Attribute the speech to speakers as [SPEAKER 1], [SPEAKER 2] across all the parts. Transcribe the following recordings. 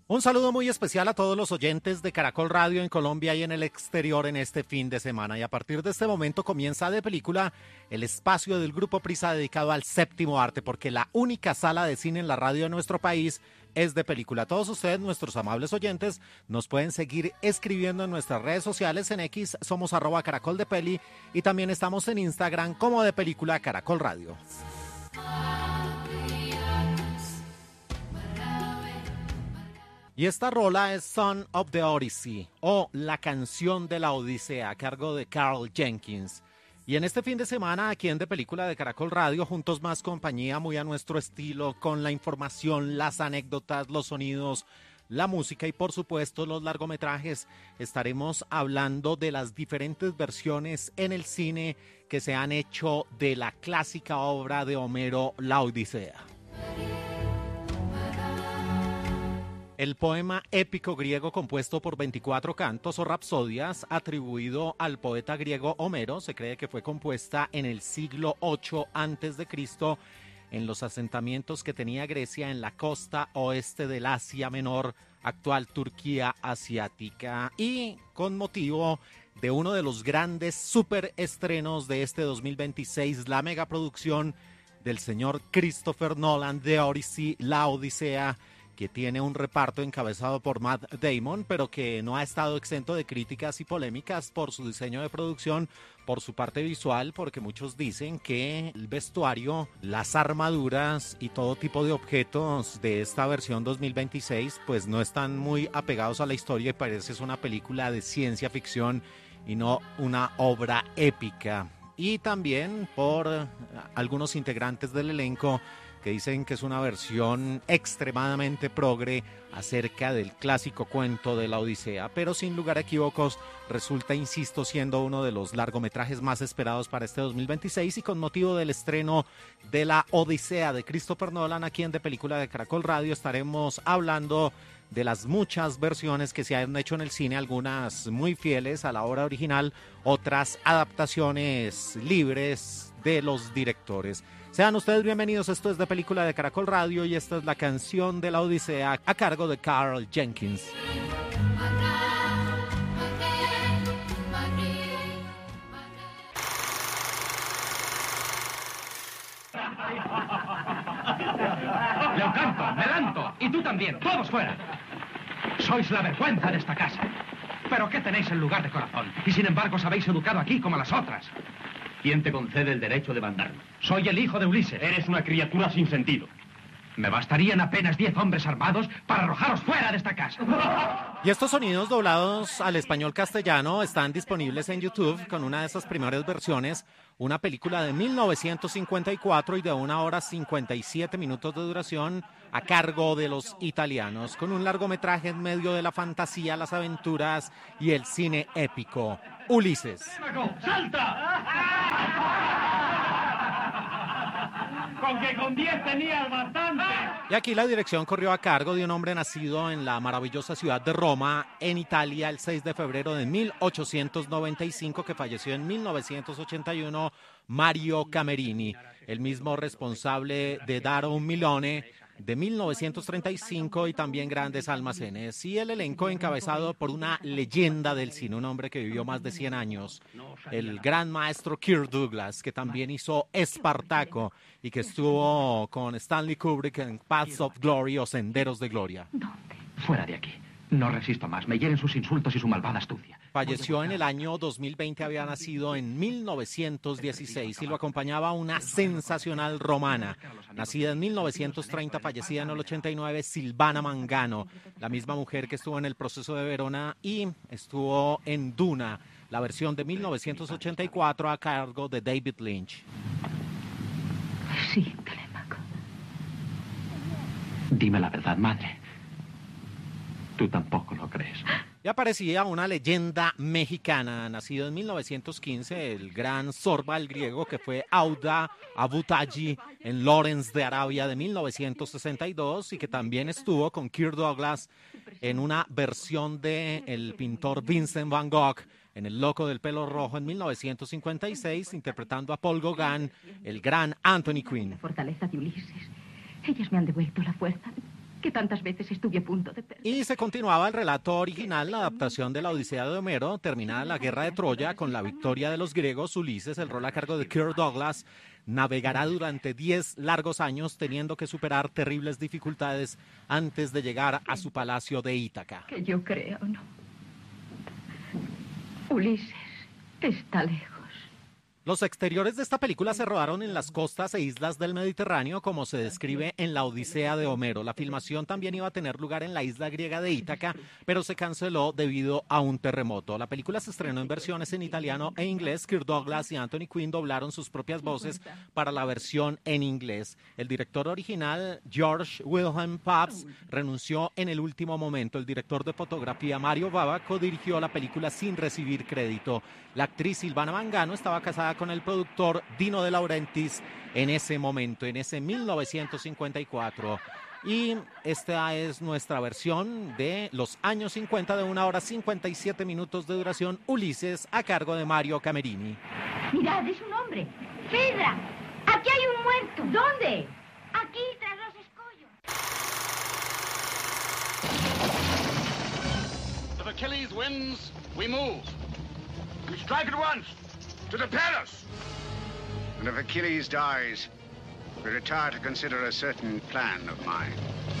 [SPEAKER 1] Un saludo muy especial a todos los oyentes de Caracol Radio en Colombia y en el exterior en este fin de semana. Y a partir de este momento comienza De Película, el espacio del Grupo Prisa dedicado al séptimo arte, porque la única sala de cine en la radio de nuestro país es De Película. Todos ustedes, nuestros amables oyentes, nos pueden seguir escribiendo en nuestras redes sociales. En X somos @caracoldepeli y también estamos en Instagram como De Película Caracol Radio. Y esta rola es Son of the Odyssey, o La canción de la Odisea, a cargo de Carl Jenkins. Y en este fin de semana, aquí en De Película de Caracol Radio, juntos más compañía, muy a nuestro estilo, con la información, las anécdotas, los sonidos, la música y por supuesto los largometrajes, estaremos hablando de las diferentes versiones en el cine que se han hecho de la clásica obra de Homero, La Odisea. El poema épico griego compuesto por 24 cantos o rapsodias atribuido al poeta griego Homero, se cree que fue compuesta en el siglo VIII a.C. en los asentamientos que tenía Grecia en la costa oeste del Asia Menor, actual Turquía asiática, y con motivo de uno de los grandes superestrenos de este 2026, la megaproducción del señor Christopher Nolan de Odyssey, La Odisea, que tiene un reparto encabezado por Matt Damon, pero que no ha estado exento de críticas y polémicas por su diseño de producción, por su parte visual, porque muchos dicen que el vestuario, las armaduras y todo tipo de objetos de esta versión 2026 pues no están muy apegados a la historia y parece es una película de ciencia ficción y no una obra épica. Y también por algunos integrantes del elenco que dicen que es una versión extremadamente progre acerca del clásico cuento de la Odisea, pero sin lugar a equívocos resulta, insisto, siendo uno de los largometrajes más esperados para este 2026 y con motivo del estreno de la Odisea de Christopher Nolan aquí en De Película de Caracol Radio estaremos hablando de las muchas versiones que se han hecho en el cine, algunas muy fieles a la obra original, otras adaptaciones libres de los directores. Sean ustedes bienvenidos, esto es De Película de Caracol Radio y esta es la canción de la Odisea a cargo de Carl Jenkins.
[SPEAKER 2] Leocanto, Melanto, y tú también, todos fuera. Sois la vergüenza de esta casa. ¿Pero qué tenéis en lugar de corazón? Y sin embargo os habéis educado aquí como las otras.
[SPEAKER 3] ¿Quién te concede el derecho de mandarme?
[SPEAKER 2] Soy el hijo de Ulises.
[SPEAKER 3] Eres una criatura sin sentido.
[SPEAKER 2] Me bastarían apenas 10 hombres armados para arrojaros fuera de esta casa.
[SPEAKER 1] Y estos sonidos doblados al español castellano están disponibles en YouTube con una de esas primeras versiones, una película de 1954 y de 1 hora 57 minutos de duración a cargo de los italianos, con un largometraje en medio de la fantasía, las aventuras y el cine épico. Ulises.
[SPEAKER 3] ¡Salta! Con que con 10 tenías bastante.
[SPEAKER 1] Y aquí la dirección corrió a cargo de un hombre nacido en la maravillosa ciudad de Roma, en Italia, el 6 de febrero de 1895, que falleció en 1981, Mario Camerini, el mismo responsable de Dare un Milone, de 1935 y también Grandes Almacenes, y el elenco encabezado por una leyenda del cine, un hombre que vivió más de 100 años, el gran maestro Kirk Douglas, que también hizo Espartaco y que estuvo con Stanley Kubrick en Paths of Glory o Senderos de Gloria.
[SPEAKER 2] Fuera de aquí. No resisto más. Me hieren sus insultos y su malvada astucia.
[SPEAKER 1] Falleció en el año 2020, había nacido en 1916 y lo acompañaba una sensacional romana. Nacida en 1930, fallecida en el 89, Silvana Mangano, la misma mujer que estuvo en El Proceso de Verona y estuvo en Duna, la versión de 1984 a cargo de David Lynch.
[SPEAKER 4] Sí, Telémaco.
[SPEAKER 2] Dime la verdad, madre. Tú tampoco lo crees.
[SPEAKER 1] Y aparecía una leyenda mexicana, nacido en 1915, el gran Zorba, el griego, que fue Auda Abutaji en Lawrence de Arabia de 1962 y que también estuvo con Kirk Douglas en una versión de el pintor Vincent Van Gogh en El Loco del Pelo Rojo en 1956, interpretando a Paul Gauguin, el gran Anthony Quinn.
[SPEAKER 4] La fortaleza de Ulises. Ellas me han devuelto la fuerza que tantas veces estuve a punto de perder.
[SPEAKER 1] Y se continuaba el relato original, la adaptación de la Odisea de Homero, terminada la guerra de Troya con la victoria de los griegos. Ulises, el rol a cargo de Kirk Douglas, navegará durante 10 largos años teniendo que superar terribles dificultades antes de llegar a su palacio de Ítaca.
[SPEAKER 4] Que yo crea o no. Ulises está lejos.
[SPEAKER 1] Los exteriores de esta película se rodaron en las costas e islas del Mediterráneo, como se describe en la Odisea de Homero. La filmación también iba a tener lugar en la isla griega de Ítaca, pero se canceló debido a un terremoto. La película se estrenó en versiones en italiano e inglés. Kirk Douglas y Anthony Quinn doblaron sus propias voces para la versión en inglés. El director original, George Wilhelm Pabst, renunció en el último momento. El director de fotografía, Mario Bava, dirigió la película sin recibir crédito. La actriz Silvana Mangano estaba casada con el productor Dino De Laurentiis en ese momento, en ese 1954. Y esta es nuestra versión de los años 50 de 1 hora 57 minutos de duración, Ulises, a cargo de Mario Camerini.
[SPEAKER 5] Mirad, es un hombre. Fedra, aquí hay un muerto. ¿Dónde? Aquí, tras los escollos.
[SPEAKER 3] If Achilles wins, we move. We strike at once. To the palace!
[SPEAKER 6] And if Achilles dies, we retire to consider a certain plan of mine.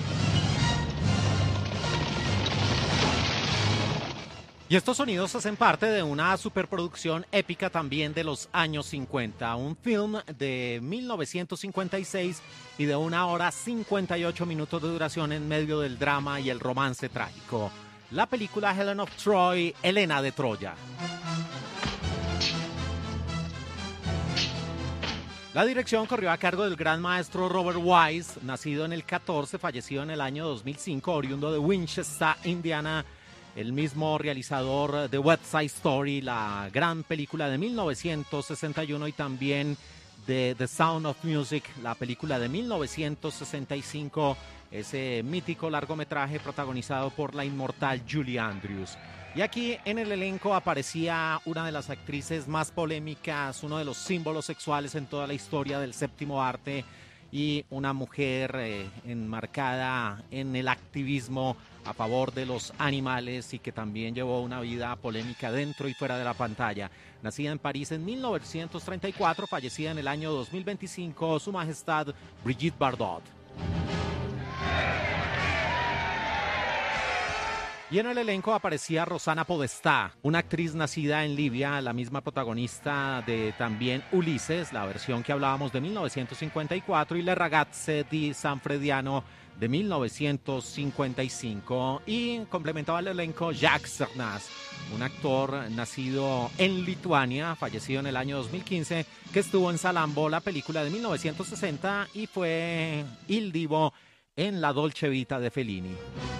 [SPEAKER 1] Y estos sonidos hacen parte de una superproducción épica también de los años 50, un film de 1956 y de 1 hora 58 minutos de duración en medio del drama y el romance trágico. La película Helen of Troy, Helena de Troya. La dirección corrió a cargo del gran maestro Robert Wise, nacido en el 14, fallecido en el año 2005, oriundo de Winchester, Indiana, el mismo realizador de West Side Story, la gran película de 1961, y también de The Sound of Music, la película de 1965, ese mítico largometraje protagonizado por la inmortal Julie Andrews. Y aquí en el elenco aparecía una de las actrices más polémicas, uno de los símbolos sexuales en toda la historia del séptimo arte, y una mujer enmarcada en el activismo a favor de los animales y que también llevó una vida polémica dentro y fuera de la pantalla. Nacida en París en 1934, fallecida en el año 2025, Su Majestad Brigitte Bardot. Y en el elenco aparecía Rosanna Podestá, una actriz nacida en Libia, la misma protagonista de también Ulises, la versión que hablábamos de 1954, y Le ragazze di San Frediano de 1955. Y complementaba el elenco Jacques Cernas, un actor nacido en Lituania, fallecido en el año 2015, que estuvo en Salambo, la película de 1960, y fue Il Divo en La Dolce Vita de Fellini.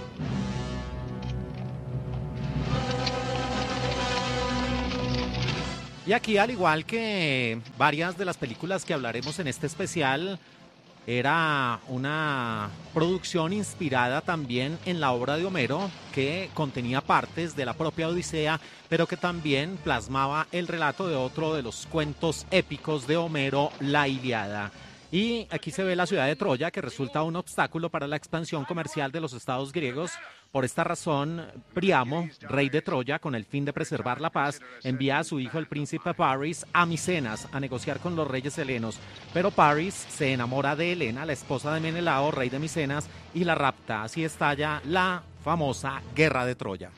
[SPEAKER 1] Y aquí, al igual que varias de las películas que hablaremos en este especial, era una producción inspirada también en la obra de Homero, que contenía partes de la propia Odisea, pero que también plasmaba el relato de otro de los cuentos épicos de Homero, la Ilíada. Y aquí se ve la ciudad de Troya, que resulta un obstáculo para la expansión comercial de los estados griegos. Por esta razón, Príamo, rey de Troya, con el fin de preservar la paz, envía a su hijo el príncipe Paris a Micenas a negociar con los reyes helenos. Pero Paris se enamora de Helena, la esposa de Menelao, rey de Micenas, y la rapta. Así estalla la famosa Guerra de Troya.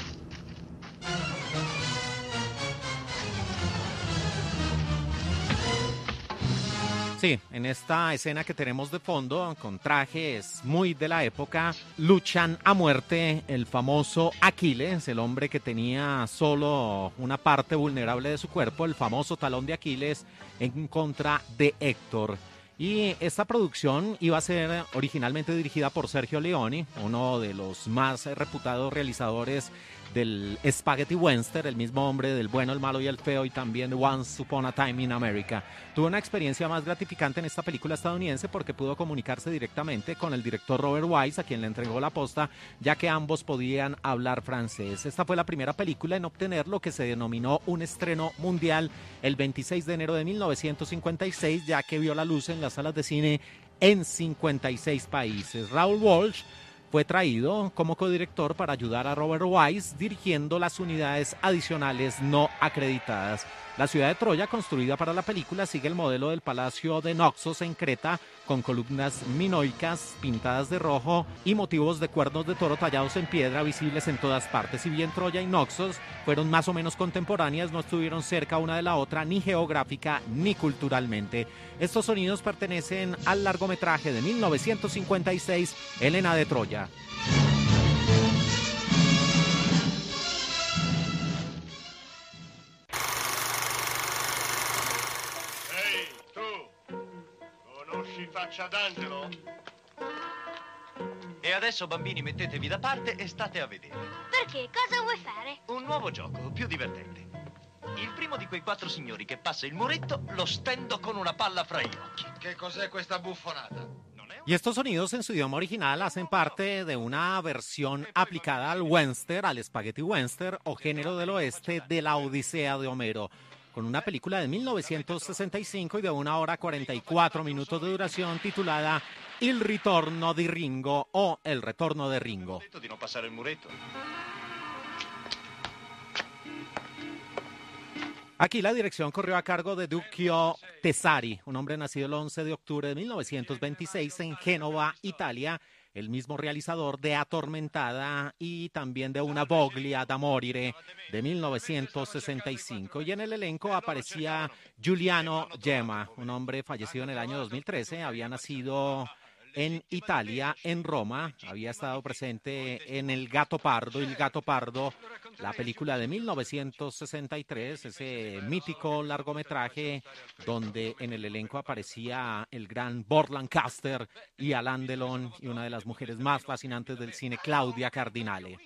[SPEAKER 1] Sí, en esta escena que tenemos de fondo, con trajes muy de la época, luchan a muerte el famoso Aquiles, el hombre que tenía solo una parte vulnerable de su cuerpo, el famoso talón de Aquiles, en contra de Héctor. Y esta producción iba a ser originalmente dirigida por Sergio Leone, uno de los más reputados realizadores del Spaghetti Western, el mismo hombre del Bueno, el Malo y el Feo, y también de Once Upon a Time in America. Tuvo una experiencia más gratificante en esta película estadounidense porque pudo comunicarse directamente con el director Robert Wise, a quien le entregó la posta, ya que ambos podían hablar francés. Esta fue la primera película en obtener lo que se denominó un estreno mundial el 26 de enero de 1956, ya que vio la luz en las salas de cine en 56 países. Raoul Walsh Fue traído como codirector para ayudar a Robert Wise dirigiendo las unidades adicionales no acreditadas. La ciudad de Troya, construida para la película, sigue el modelo del Palacio de Naxos en Creta, con columnas minoicas pintadas de rojo y motivos de cuernos de toro tallados en piedra visibles en todas partes. Si bien Troya y Naxos fueron más o menos contemporáneas, no estuvieron cerca una de la otra, ni geográfica ni culturalmente. Estos sonidos pertenecen al largometraje de 1956, Helena de Troya.
[SPEAKER 7] Faccia d'angelo.
[SPEAKER 8] E adesso, bambini, mettetevi da parte e state a vedere.
[SPEAKER 5] Perché? Cosa vuoi fare?
[SPEAKER 8] Un nuovo gioco, più divertente. Il primo di quei 4 signori che passa il muretto lo stendo con una palla fra gli occhi.
[SPEAKER 7] Che cos'è questa buffonata?
[SPEAKER 1] Y estos sonidos en su idioma original hacen parte de una versión aplicada al western, al spaghetti western o género del oeste de la Odisea de Homero, con una película de 1965 y de 1 hora 44 minutos de duración titulada Il ritorno di Ringo o El retorno de Ringo.
[SPEAKER 8] Ho detto di non passare il muretto.
[SPEAKER 1] Aquí la dirección corrió a cargo de Duccio Tesari, un hombre nacido el 11 de octubre de 1926 en Génova, Italia, el mismo realizador de Atormentada y también de Una voglia da morire de 1965. Y en el elenco aparecía Giuliano Gemma, un hombre fallecido en el año 2013, había nacido en Italia, en Roma, había estado presente en El Gato Pardo, la película de 1963, ese mítico largometraje donde en el elenco aparecía el gran Burt Lancaster y Alain Delon y una de las mujeres más fascinantes del cine, Claudia Cardinale.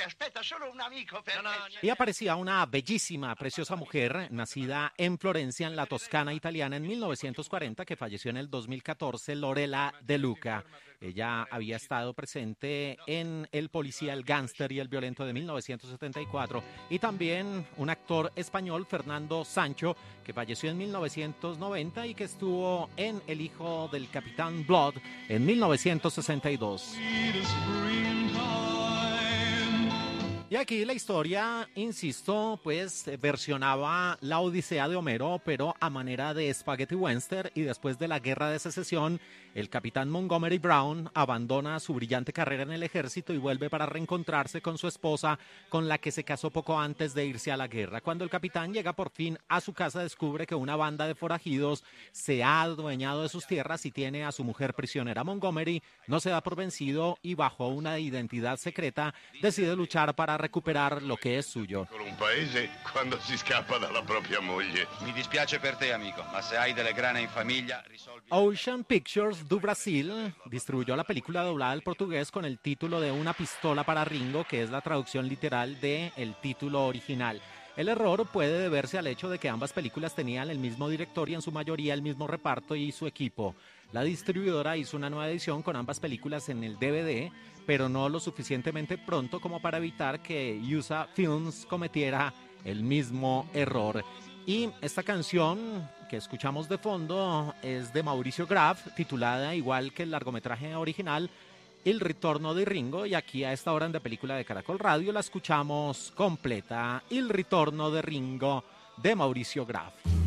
[SPEAKER 1] Y aparecía una bellísima, preciosa mujer nacida en Florencia, en la Toscana italiana, en 1940, que falleció en el 2014, Lorella De Luca. Ella había estado presente en El policía, el gángster y el violento de 1974 y también un actor español, Fernando Sancho, que falleció en 1990 y que estuvo en El hijo del Capitán Blood en 1962. Y aquí la historia, insisto, pues versionaba la Odisea de Homero, pero a manera de spaghetti western, y después de la Guerra de Secesión, el capitán Montgomery Brown abandona su brillante carrera en el ejército y vuelve para reencontrarse con su esposa, con la que se casó poco antes de irse a la guerra. Cuando el capitán llega por fin a su casa, descubre que una banda de forajidos se ha adueñado de sus tierras y tiene a su mujer prisionera. Montgomery no se da por vencido y bajo una identidad secreta decide luchar para recuperar lo que es suyo.
[SPEAKER 7] Con un paese quando si scappa dalla propria moglie.
[SPEAKER 9] Mi dispiace per te, amico, ma se hai delle grane in famiglia, risolvi...
[SPEAKER 1] Ocean Pictures do Brasil distribuyó la película doblada al portugués con el título de Una pistola para Ringo, que es la traducción literal del título original. El error puede deberse al hecho de que ambas películas tenían el mismo director y en su mayoría el mismo reparto y su equipo. La distribuidora hizo una nueva edición con ambas películas en el DVD, pero no lo suficientemente pronto como para evitar que USA Films cometiera el mismo error. Y esta canción que escuchamos de fondo es de Mauricio Graf, titulada igual que el largometraje original, El ritorno di Ringo, y aquí a esta hora en De Película de Caracol Radio la escuchamos completa, El ritorno di Ringo de Mauricio Graf.